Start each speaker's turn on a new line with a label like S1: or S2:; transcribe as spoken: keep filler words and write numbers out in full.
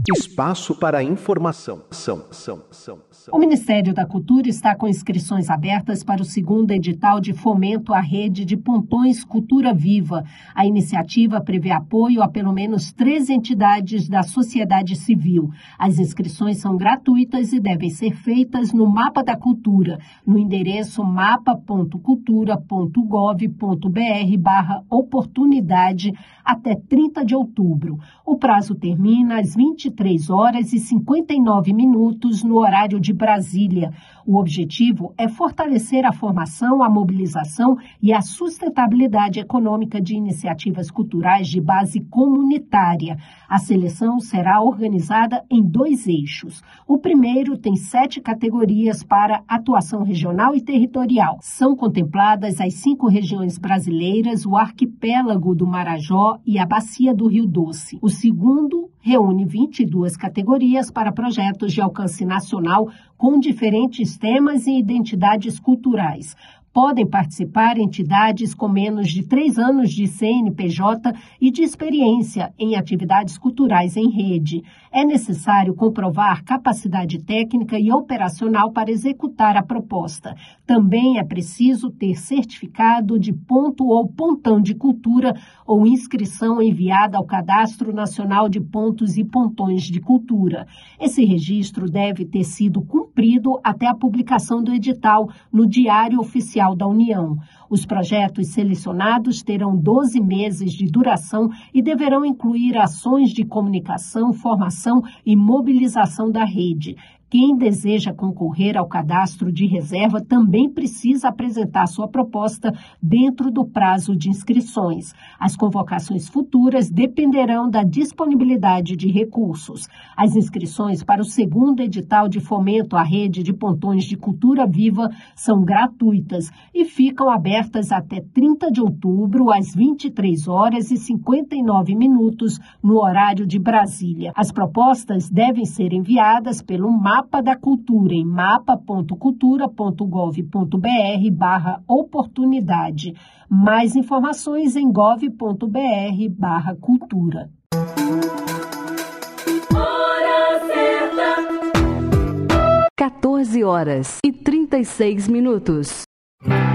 S1: Espaço para informação. São, são, são, são.
S2: O Ministério da Cultura está com inscrições abertas para o segundo edital de fomento à rede de pontões Cultura Viva. A iniciativa prevê apoio a pelo menos três entidades da sociedade civil. As inscrições são gratuitas e devem ser feitas no Mapa da Cultura, no endereço mapa ponto cultura ponto gov ponto br barra oportunidade até trinta de outubro. O prazo termina às vinte e três horas e cinquenta e nove minutos no horário de Brasília. O objetivo é fortalecer a formação, a mobilização e a sustentabilidade econômica de iniciativas culturais de base comunitária. A seleção será organizada em dois eixos. O primeiro tem sete categorias para atuação regional e territorial. São contempladas as cinco regiões brasileiras, o arquipélago do Marajó e a bacia do Rio Doce. O segundo reúne vinte e duas categorias para projetos de alcance nacional com diferentes temas e identidades culturais. Podem participar entidades com menos de três anos de C N P J e de experiência em atividades culturais em rede. É necessário comprovar capacidade técnica e operacional para executar a proposta. Também é preciso ter certificado de ponto ou pontão de cultura ou inscrição enviada ao Cadastro Nacional de Pontos e Pontões de Cultura. Esse registro deve ter sido cumprido até a publicação do edital no Diário Oficial da União. Os projetos selecionados terão doze meses de duração e deverão incluir ações de comunicação, formação e mobilização da rede. Quem deseja concorrer ao cadastro de reserva também precisa apresentar sua proposta dentro do prazo de inscrições. As convocações futuras dependerão da disponibilidade de recursos. As inscrições para o segundo edital de fomento à rede de pontões de Cultura Viva são gratuitas e ficam abertas até trinta de outubro, às vinte e três horas e cinquenta e nove minutos, no horário de Brasília. As propostas devem ser enviadas pelo Mapa da Cultura em mapa ponto cultura ponto gov ponto br barra oportunidade. Mais informações em gov ponto br barra cultura.
S3: Hora certa. quatorze horas e trinta e seis minutos.